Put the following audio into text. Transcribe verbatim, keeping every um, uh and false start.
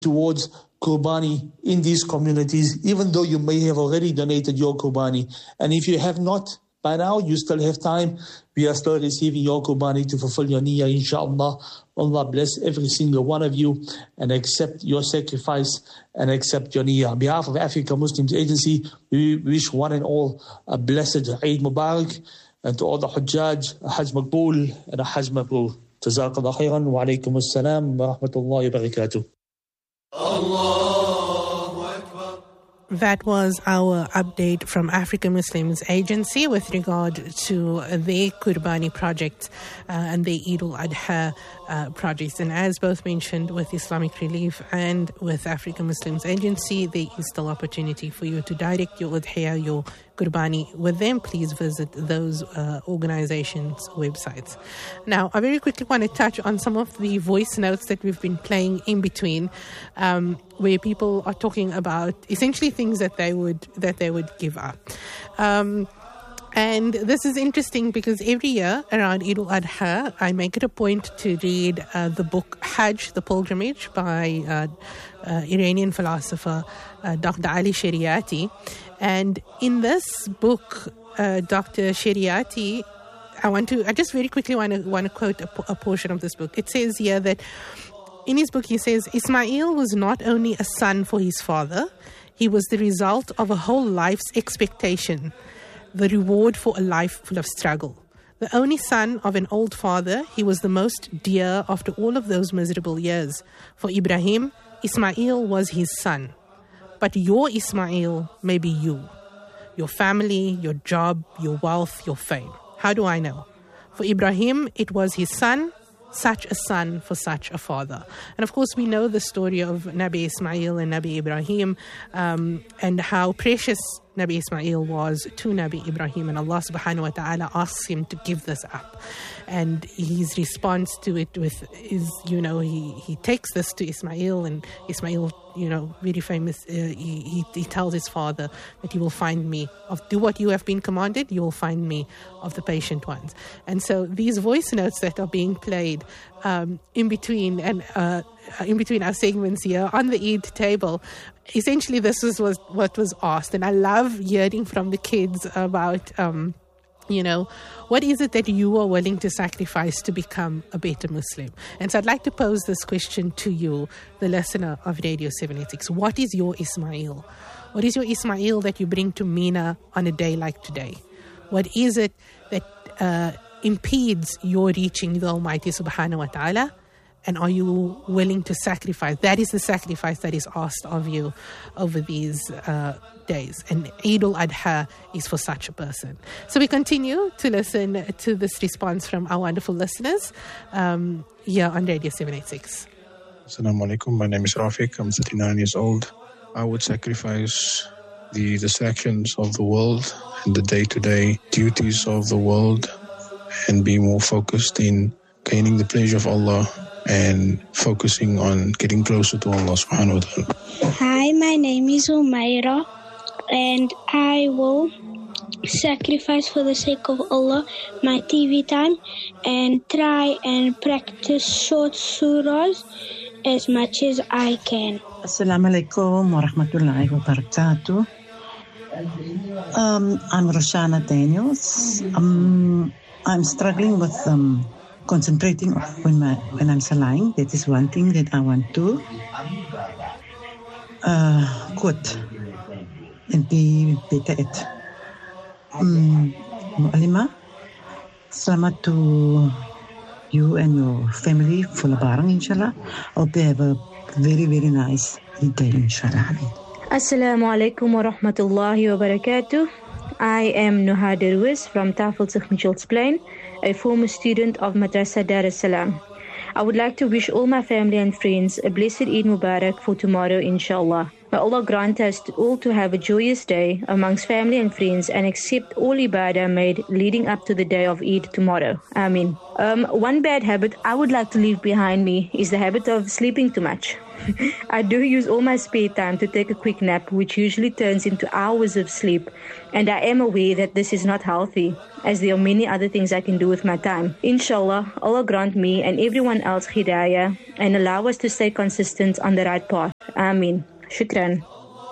towards Qurbani in these communities, even though you may have already donated your Qurbani. And if you have not, by now, you still have time. We are still receiving your Qurbani to fulfill your niyyah, inshallah. Allah bless every single one of you and accept your sacrifice and accept your niyyah. On behalf of Africa Muslims Agency, we wish one and all a blessed Eid Mubarak, and to all the Hujjaj, a Hajj Maqbool and a Hajj Mabrur. Jazakallah khairan wa alaikum assalam wa rahmatullahi wa barakatuh. That was our update from Africa Muslims Agency with regard to their Qurbani project uh, and their Eid al-Adha uh, projects. And as both mentioned, with Islamic Relief and with Africa Muslims Agency, there is still opportunity for you to direct your Udhiyah, your Qurbani with them. Please visit those uh, organizations' websites. Now, I very quickly want to touch on some of the voice notes that we've been playing in between, um, where people are talking about essentially things that they would that they would give up. Um, and this is interesting because every year around Eid al-Adha, I make it a point to read uh, the book Hajj, the Pilgrimage, by uh, uh, Iranian philosopher uh, Doctor Ali Shariati. And in this book, uh, Doctor Shariati, I want to, I just very quickly want to want to quote a, a portion of this book. It says here that in his book, he says, Ismail was not only a son for his father, he was the result of a whole life's expectation, the reward for a life full of struggle. The only son of an old father, he was the most dear after all of those miserable years. For Ibrahim, Ismail was his son. But your Ismail may be you, your family, your job, your wealth, your fame. How do I know? For Ibrahim, it was his son, such a son for such a father. And of course, we know the story of Nabi Ismail and Nabi Ibrahim um, and how precious Nabi Ismail was to Nabi Ibrahim, and Allah subhanahu wa ta'ala asks him to give this up. And his response to it with is, you know, he, he takes this to Ismail, and Ismail, you know, very famous, uh, he, he, he tells his father that you will find me, of do what you have been commanded, you will find me of the patient ones. And so these voice notes that are being played um, in between and uh, in between our segments here on the Eid table, essentially this was, was what was asked. And I love hearing from the kids about, um, you know, what is it that you are willing to sacrifice to become a better Muslim? And so I'd like to pose this question to you, the listener of Radio seven eighty-six. What is your Ismail? What is your Ismail that you bring to Mina on a day like today? What is it that uh, impedes your reaching the Almighty subhanahu wa ta'ala? And are you willing to sacrifice? That is the sacrifice that is asked of you over these uh, days. And Eid al-Adha is for such a person. So we continue to listen to this response from our wonderful listeners um, here on Radio seven eighty-six. Assalamu alaikum. My name is Rafiq. I'm thirty-nine years old. I would sacrifice the distractions of the world and the day-to-day duties of the world and be more focused in gaining the pleasure of Allah and focusing on getting closer to Allah subhanahu wa ta'ala. Hi, my name is Umaira, and I will sacrifice for the sake of Allah my T V time and try and practice short surahs as much as I can. Assalamu alaikum wa rahmatullahi wa barakatuh. Um, I'm Roshana Daniels. Um, I'm struggling with um, concentrating when my when I'm salaying. That is one thing that I want to uh, quote and be better at. Um, Mu'alima, selamat to you and your family for Lebaran, inshallah. Hope you have a very, very nice day, inshallah. Assalamu alaikum wa rahmatullahi wa barakatuh. I am Nuha Derwis from Tafel Sikh Mitchell's Plain, a former student of Madrasa Dar es Salaam. I would like to wish all my family and friends a blessed Eid Mubarak for tomorrow, inshallah. May Allah grant us to all to have a joyous day amongst family and friends and accept all ibadah made leading up to the day of Eid tomorrow. Ameen. Um, one bad habit I would like to leave behind me is the habit of sleeping too much. I do use all my spare time to take a quick nap, which usually turns into hours of sleep, and I am aware that this is not healthy, as there are many other things I can do with my time. Inshallah, Allah grant me and everyone else hidayah and allow us to stay consistent on the right path. Ameen. Shukran.